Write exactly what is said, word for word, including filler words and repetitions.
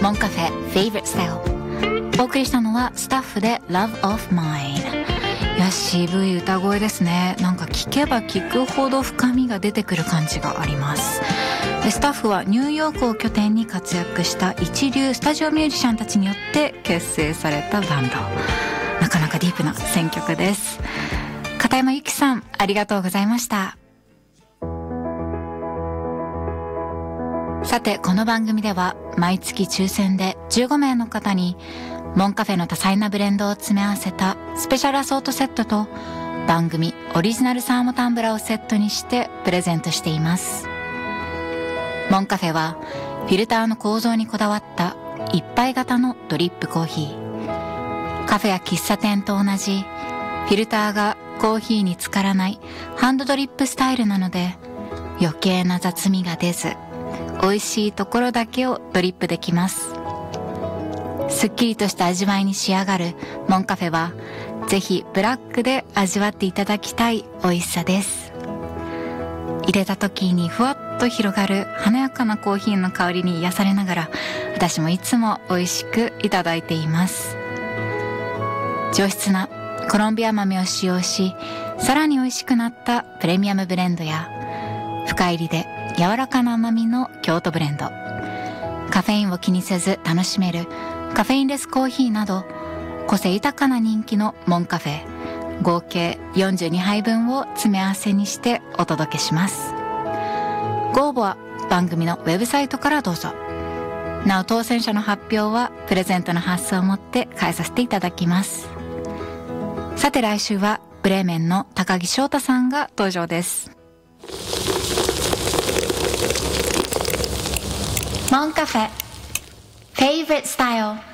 モンカフェ Favorite Style。 お送りしたのはスタッフで Love of Mine。 いや、渋い歌声ですね。なんか聞けば聞くほど深みが出てくる感じがあります。スタッフはニューヨークを拠点に活躍した一流スタジオミュージシャンたちによって結成されたバンド。なかなかディープな選曲です。片山由紀さん、ありがとうございました。さて、この番組では毎月抽選でじゅうごめいの方にモンカフェの多彩なブレンドを詰め合わせたスペシャルアソートセットと番組オリジナルサーモタンブラーをセットにしてプレゼントしています。モンカフェはフィルターの構造にこだわった一杯型のドリップコーヒー。カフェや喫茶店と同じフィルターがコーヒーに浸からないハンドドリップスタイルなので、余計な雑味が出ず美味しいところだけをドリップできます。すっきりとした味わいに仕上がるモンカフェはぜひブラックで味わっていただきたい美味しさです。入れた時にふわっと広がる華やかなコーヒーの香りに癒されながら、私もいつも美味しくいただいています。上質なコロンビア豆を使用し、さらに美味しくなったプレミアムブレンドや深入りで柔らかな甘みの京都ブレンド、カフェインを気にせず楽しめるカフェインレスコーヒーなど、個性豊かな人気のモンカフェ合計よんじゅうにはいぶんを詰め合わせにしてお届けします。ご応募は番組のウェブサイトからどうぞ。なお、当選者の発表はプレゼントの発送をもって返させていただきます。さて、来週はブレーメンの高木翔太さんが登場です。モンカフェ Favorite Style。